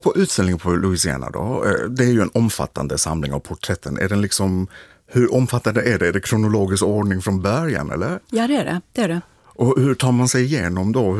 På utställningen på Louisiana då, det är ju en omfattande samling av porträtten. Är den liksom, hur omfattande är det? Är det kronologisk ordning från början eller? Ja, det är det. Det är det. Och hur tar man sig igenom då?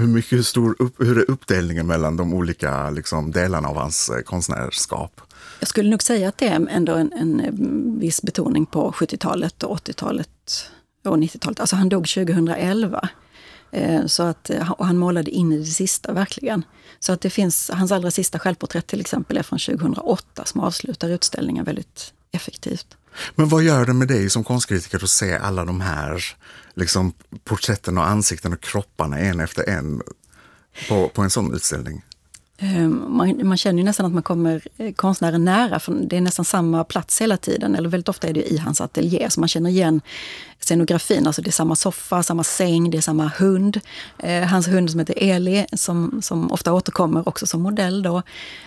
Hur är uppdelningen mellan de olika liksom, delarna av hans konstnärskap? Jag skulle nog säga att det är ändå en viss betoning på 70-talet och 80-talet och 90-talet. Alltså han dog 2011. Så att, och han målade in i det sista verkligen. Så att det finns, hans allra sista självporträtt till exempel är från 2008 som avslutar utställningen väldigt effektivt. Men vad gör det med dig som konstkritiker att se alla de här liksom, porträtten och ansikten och kropparna en efter en på en sån utställning? Man känner ju nästan att man kommer konstnären nära, för det är nästan samma plats hela tiden, eller väldigt ofta är det i hans ateljé, så man känner igen scenografin, alltså det är samma soffa, samma säng, det är samma hund. Hans hund som heter Eli, som ofta återkommer också som modell då,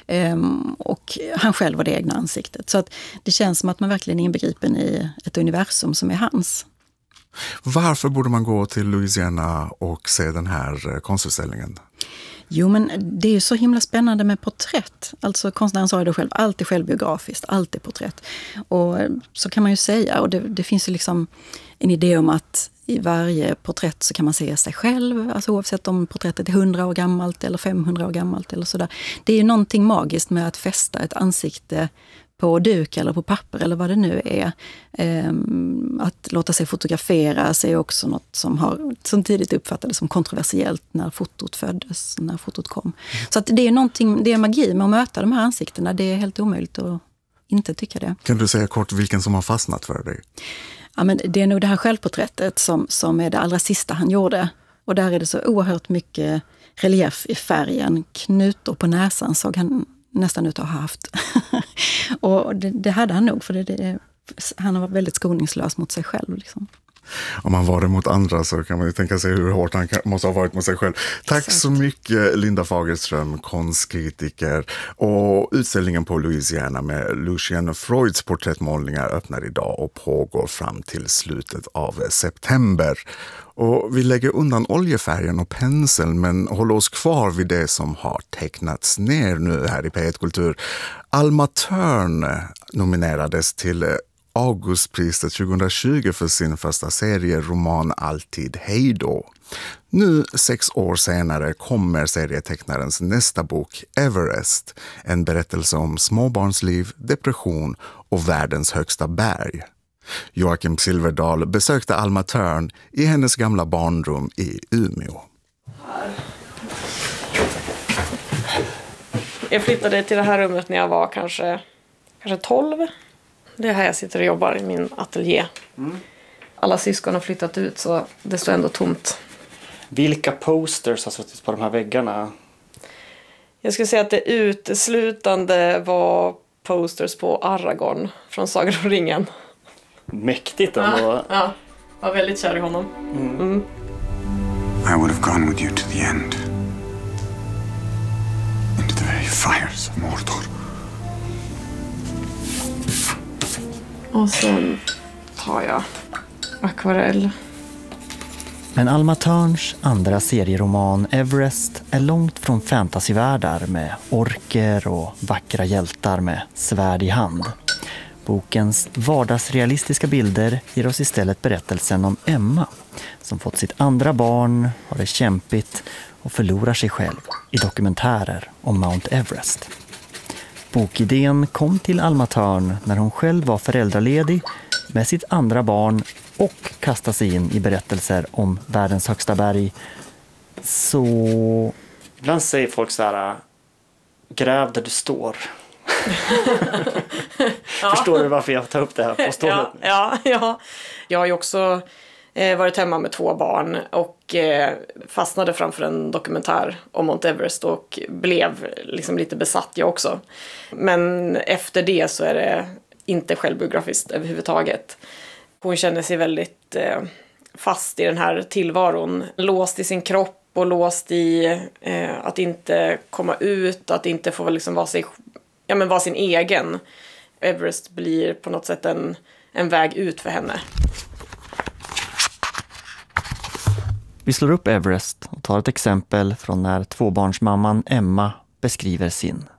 och han själv och det egna ansiktet. Så att det känns som att man verkligen är inbegripen i ett universum som är hans. Varför borde man gå till Louisiana och se den här konstutställningen? Jo, men det är ju så himla spännande med porträtt. Alltså konstnären sa ju då själv, allt är självbiografiskt, allt är porträtt. Och så kan man ju säga, och det finns ju liksom en idé om att i varje porträtt så kan man se sig själv, alltså oavsett om porträttet är 100 år gammalt eller 500 år gammalt eller sådär. Det är ju någonting magiskt med att fästa ett ansikte på duk eller på papper eller vad det nu är. Att låta sig fotograferas är också något som tidigt uppfattades som kontroversiellt när fotot föddes, när fotot kom. Så att det är någonting, det är magi med att möta de här ansiktena. Det är helt omöjligt att inte tycka det. Kan du säga kort vilken som har fastnat för dig? Ja, men det är nog det här självporträttet som är det allra sista han gjorde. Och där är det så oerhört mycket relief i färgen. Knutor på näsan såg han nästan ut att ha haft. Och det hade han nog, för han har varit väldigt skoningslös mot sig själv. Liksom. Om man var det mot andra så kan man ju tänka sig hur hårt han måste ha varit mot sig själv. Tack Exakt. Så mycket Linda Fagerström, konstkritiker. Och utställningen på Louisiana med Lucien Freuds porträttmålningar öppnar idag och pågår fram till slutet av september. Och vi lägger undan oljefärgen och penseln men håller oss kvar vid det som har tecknats ner nu här i P1 Kultur. Alma Thörn nominerades till Augustpriset 2020 för sin första serieroman Alltid hejdå. Nu 6 år senare kommer serietecknarens nästa bok Everest, en berättelse om småbarnsliv, depression och världens högsta berg. Joakim Silverdal besökte Alma Thörn i hennes gamla barnrum i Umeå. Jag flyttade till det här rummet när jag var kanske 12. Det är här jag sitter och jobbar i min ateljé. Alla syskon har flyttat ut så det står ändå tomt. Vilka posters har suttit på de här väggarna? Jag skulle säga att det uteslutande var posters på Aragorn från Sagan om ringen. Mäktigt ändå. Ja, jag var väldigt kär i honom. I would have gone with you to the end. Into the very fires of Mordor. Och sen tar jag akvarell. Men Alma Thörns andra serieroman Everest är långt från fantasyvärldar med orker och vackra hjältar med svärd i hand. Bokens vardagsrealistiska bilder ger oss istället berättelsen om Emma som fått sitt andra barn, har det kämpigt och förlorar sig själv i dokumentärer om Mount Everest. Bokidén kom till Alma Thörn när hon själv var föräldraledig med sitt andra barn och kastade sig in i berättelser om världens högsta berg. Så... Ibland säger folk så här, gräv där du står. Ja. Förstår du varför jag tar upp det här på stålet? Ja. Jag har ju också varit hemma med 2 barn och fastnade framför en dokumentär om Mount Everest och blev liksom lite besatt jag också. Men efter det så är det inte självbiografiskt överhuvudtaget. Hon känner sig väldigt fast i den här tillvaron, låst i sin kropp och låst i att inte komma ut, att inte få liksom vara sin egen. Everest blir på något sätt en väg ut för henne. Vi slår upp Everest och tar ett exempel från när tvåbarnsmamman Emma beskriver sin